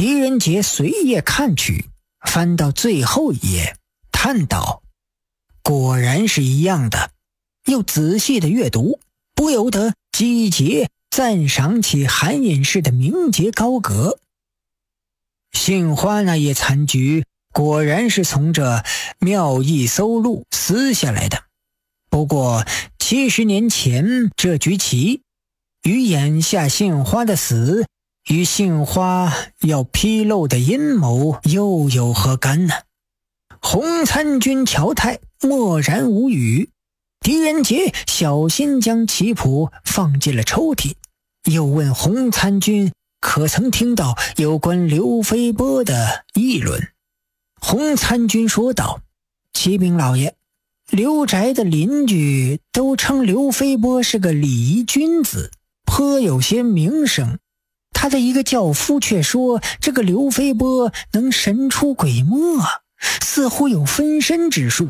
狄仁杰随页看去，翻到最后一页，叹道：果然是一样的。又仔细的阅读，不由得击节赞赏起韩隐士的名节高阁。杏花那页残局果然是从这妙义搜录撕下来的，不过70年前这局棋与眼下杏花的死与杏花要披露的阴谋又有何干呢？洪参军乔泰默然无语，狄仁杰小心将棋谱放进了抽屉，又问洪参军可曾听到有关刘飞波的议论。洪参军说道：启禀老爷，刘宅的邻居都称刘飞波是个礼仪君子，颇有些名声。他的一个轿夫却说，这个刘飞波能神出鬼没，似乎有分身之术。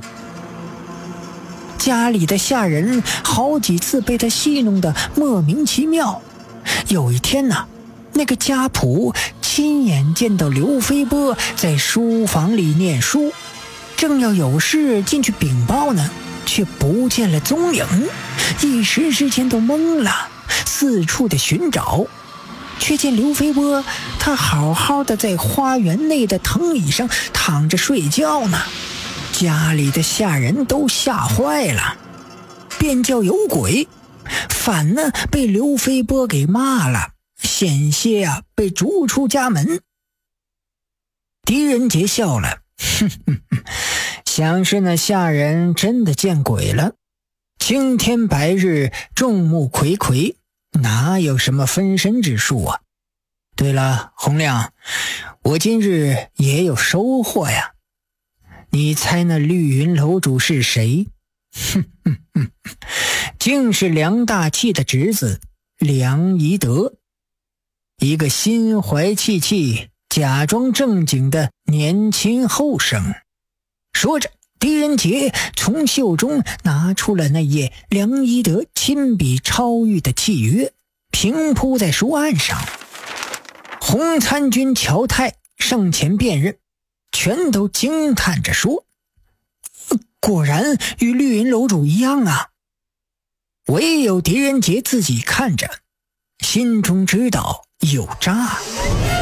家里的下人好几次被他戏弄得莫名其妙。有一天呢，那个家仆亲眼见到刘飞波在书房里念书，正要有事进去禀报呢，却不见了踪影，一时之间都懵了，四处的寻找，却见刘飞波他好好的在花园内的藤椅上躺着睡觉呢。家里的下人都吓坏了，便叫有鬼，反呢被刘飞波给骂了，险些被逐出家门。狄仁杰笑了，想是那下人真的见鬼了。青天白日，众目睽睽，哪有什么分身之术啊？对了，洪亮，我今日也有收获呀。你猜那绿云楼主是谁？竟是梁大器的侄子梁宜德，一个心怀气气假装正经的年轻后生。说着，狄仁杰从袖中拿出了那页梁宜德亲笔抄谕的契约，平铺在书案上。洪参军乔泰上前辨认，全都惊叹着说：果然与绿云楼主一样啊。唯有狄仁杰自己看着，心中知道有诈。